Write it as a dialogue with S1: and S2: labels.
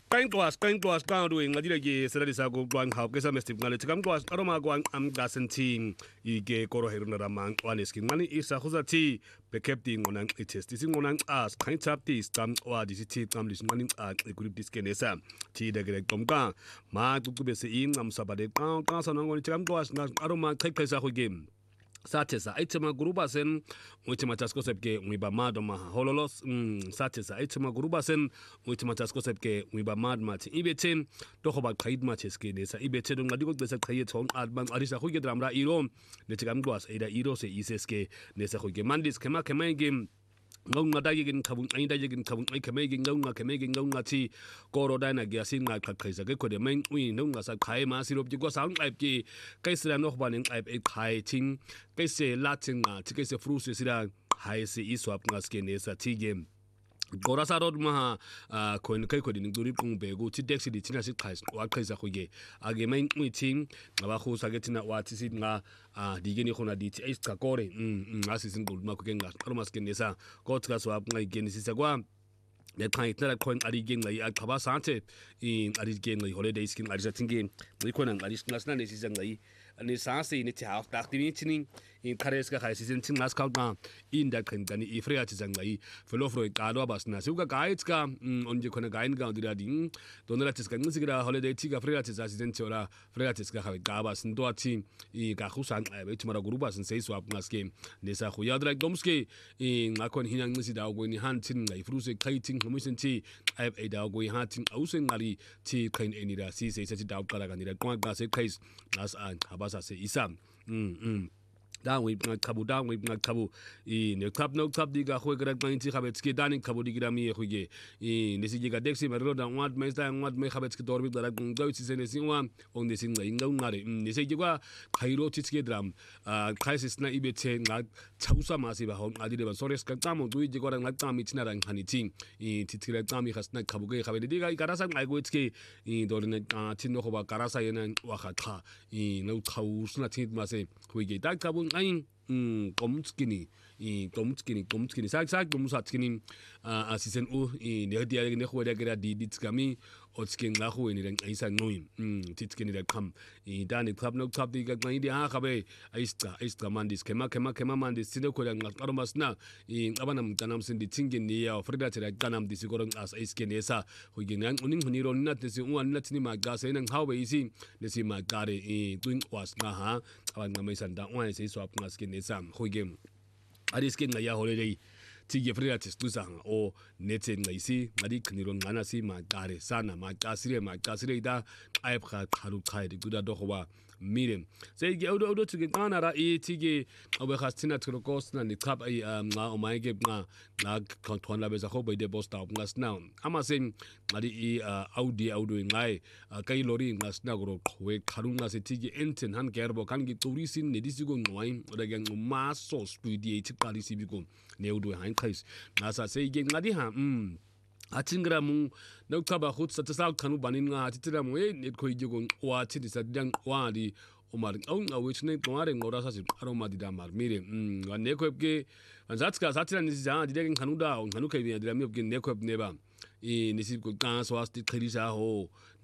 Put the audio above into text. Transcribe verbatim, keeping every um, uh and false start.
S1: Kaingwas kaingwas kaduwe ngadile ke sedalisa go twang ha ke sa mestic ngale tikamgwas aroma kwang am gasenting ike koro heruna ramang waneskin mani isa khuzati bekepti ngona test singona as kaintapti scam wa disithi qamlish mani xa group diskenesa thi degere qomka ma cucube se incam sabade qa qa sanangoni tikamgwas aroma qeqesa go game Satesa aitima guruba sen uitima tasko sepke uiba mad ma hololos mm satesa aitima guruba sen uitima tasko sepke uiba mad mat ibeten toho ba qaid ma cheske nesa ibete do ngadi ko besa qaye thong ad bang arisa khu ke dramra iro netikam gwas ida iro se iseske nesa khu ke mandis kema kema game ngonga dagin khabun ai dagin khabun ai keme gin ngonga keme gin ngonga ti koro dana gya sin nga khaisa ke ko de men ui ngonga sa khai ma sirop ji ko sang ai ki kaisra no khba ning ai ai khai ting kaise latin nga ti kaise fruit sira hai se iswap nga skene sa ti game Gorasa rod maha ko en kai ko din duri kung bego ti dexi di tina si khais wa khaisa khu ge age men ui ting ngaba khu sa ge tina wa ti sit nga di geni khona di ti ka kore mm asisin gold ma ko ke nga aroma skene sa ko tka swap nga geni si sa kwa ne thai tla ko ari gen ngai a khaba sante in ari gen ngai holiday skin ari sa tingin ri ko nang ari sna ne si sa ngai ani sa se ni ti ha ta ti ni tin in khares ka khai season tin mas ka ga in da kan gani i freya ti sa ngai felo fro ka do bas na su ka guides ka on je ko na gain ga dira din don la tis ka ngi sigira holiday ti ka freya ti sa season ti ora freya ti ka ga bas ndo ti i ka khusan ai be ti mara guruba sin sei swap ngas game ne sa khu ya dra domske in akon hinang ni si da go ni han tin ngai fru se khai tin commission ti ai ai da go ha tin au se ngari ti kain eni da si se se ti da ka ga ni da kwa ga se khais as an habasa se isam mm mm da we kabu da we kabu i ne club no club diga khoi gra kan ti khabetski dani kabu diga mi khoge i ne si diga dexi merlo da wat me sta wat me khabetski dorbi da gung do si se ne si wa on ne si ngai ngau ngare ne se diga khairo titske dram crisis na ibete nga chausa ma si ba hon adi de ba sores ka tamo du ji gora nga tami tina ran khani ting i titskira tami khasna kabu ge khabede diga i karasa ngai go itske i dorne tin no khoba karasa yena wa kha i no khausna tit ma se khoge da kabu ain um komskini i komskini komskini sak sak komsatkini a season u i ne dia ne khwada gra di ditskami otskin la khu ni ran isa ngoi um titskini da kham i dani club no club di ga ngai di ha khabe aistra aistra mandis kema kema kema mandis sine ko ngal armasna i abana mtanam sin di tingin ni ya frida tira kanam di sigorong as iskene sa hu ginan uning huni ron nat si uan nat ni ma ga se nang hawe isi ne si ma gare i twin was na ha aban ngamai sanda uan se swap ngaskene sam hu gem ariskin na ya holiday ti ge frida tis tu sang o nete ngai si ngadi khniron ngana si ma gare sana ma kasire ma kasire da aip kha kharu khai di guda do khowa mirem se ge odo odo ti ge kana ra e ti ge obe khastina tro kos na ni khap ai ma o mai ge nga na konton la beza kho be de boss ta ngas na ama sen ngadi i audi audio ngai kai lori ngas na gro khwe kharu nga se ti ge enten han gerbo kan gi turisin ne disigo ngwai oda ge ma so speed e ti kali si bigo ne odo han khais nasa se ge ngadi ha um atingra mu no kaba khut sa tsa khanu banin nga atitra mu e net khoi jego wa ti sa dang wa di omar au nga wich ne tomare ngora sa si aroma di damar mire mm ne ko ke anzatska satira ni sa di degen khanu da khanu kai di dira mi ke ne ko ne ba e ni si ko kan so asti khirisa ho